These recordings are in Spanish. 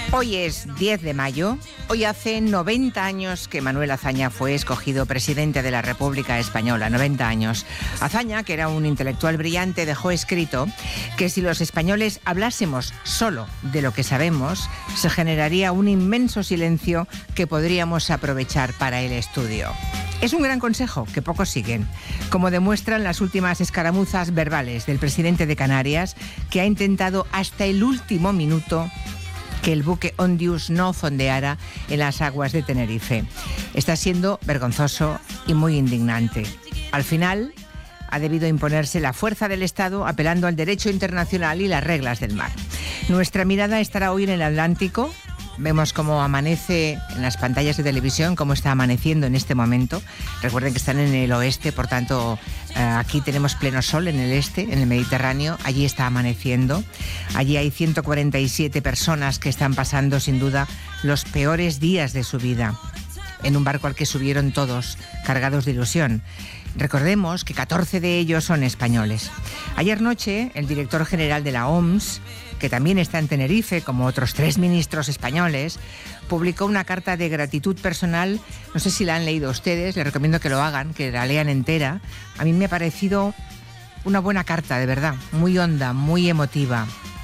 Hoy es 10 de mayo. Hoy hace 90 años que Manuel Azaña fue escogido presidente de la República Española. 90 años. Azaña, que era un intelectual brillante, dejó escrito que si los españoles hablásemos solo de lo que sabemos, se generaría un inmenso silencio que podríamos aprovechar para el estudio. Es un gran consejo que pocos siguen, como demuestran las últimas escaramuzas verbales del presidente de Canarias, que ha intentado hasta el último minuto que el buque Ondius no fondeara en las aguas de Tenerife. Está siendo vergonzoso y muy indignante. Al final, ha debido imponerse la fuerza del Estado apelando al derecho internacional y las reglas del mar. Nuestra mirada estará hoy en el Atlántico. Vemos cómo amanece en las pantallas de televisión, cómo está amaneciendo en este momento. Recuerden que están en el oeste, por tanto, aquí tenemos pleno sol en el este, en el Mediterráneo. Allí está amaneciendo. Allí hay 147 personas que están pasando, sin duda, los peores días de su vida, en un barco al que subieron todos, cargados de ilusión. Recordemos que 14 de ellos son españoles. Ayer noche, el director general de la OMS, que también está en Tenerife, como otros 3 ministros españoles, publicó una carta de gratitud personal. No sé si la han leído ustedes, les recomiendo que lo hagan, que la lean entera. A mí me ha parecido una buena carta, de verdad, muy honda, muy emotiva.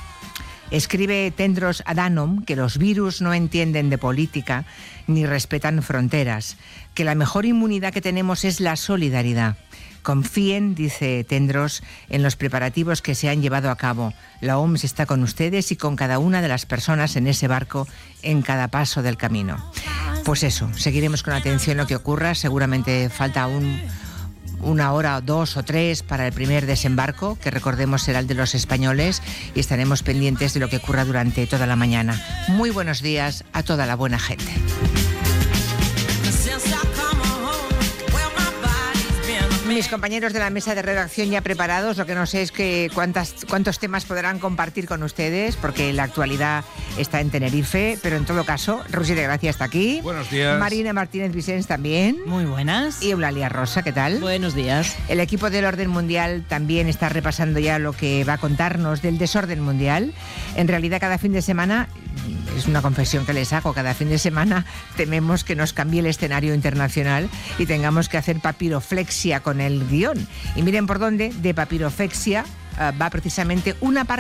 Escribe Tedros Adhanom que los virus no entienden de política ni respetan fronteras, que la mejor inmunidad que tenemos es la solidaridad. Confíen, dice Tedros, en los preparativos que se han llevado a cabo. La OMS está con ustedes y con cada una de las personas en ese barco en cada paso del camino. Pues eso, seguiremos con atención lo que ocurra. Seguramente falta una hora, 2 o 3 para el primer desembarco, que recordemos será el de los españoles, y estaremos pendientes de lo que ocurra durante toda la mañana. Muy buenos días a toda la buena gente. Mis compañeros de la mesa de redacción ya preparados. Lo que no sé es que cuántos temas podrán compartir con ustedes, porque la actualidad está en Tenerife, pero en todo caso, Rusi de Gracia está aquí. Buenos días. Marina Martínez Vicens también. Muy buenas. Y Eulalia Rosa, ¿qué tal? Buenos días. El equipo del Orden Mundial también está repasando ya lo que va a contarnos del desorden mundial. En realidad, cada fin de semana, es una confesión que les hago, cada fin de semana tememos que nos cambie el escenario internacional y tengamos que hacer papiroflexia con el guión. Y miren por dónde, de papiroflexia va precisamente una parte